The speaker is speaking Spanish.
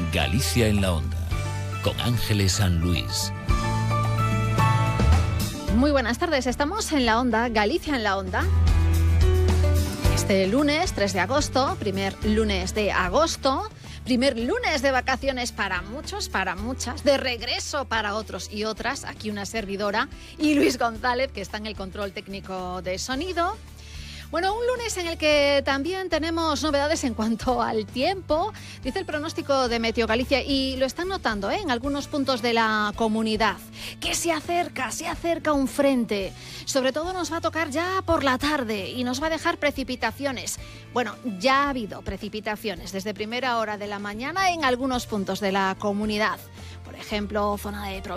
Galicia en la Onda, con Ángeles San Luis. Muy buenas tardes, estamos en la Onda, Galicia en la Onda. Este lunes 3 de agosto, primer lunes de agosto, primer lunes de vacaciones para muchos, para muchas, de regreso para otros y otras. Aquí una servidora y Luis González, que está en el control técnico de sonido. Bueno, un lunes en el que también tenemos novedades en cuanto al tiempo. Dice el pronóstico de Meteo Galicia, y lo están notando en algunos puntos de la comunidad, que se acerca un frente. Sobre todo nos va a tocar ya por la tarde y nos va a dejar precipitaciones. Bueno, ya ha habido precipitaciones desde primera hora de la mañana en algunos puntos de la comunidad. Por ejemplo, zona de Provincia.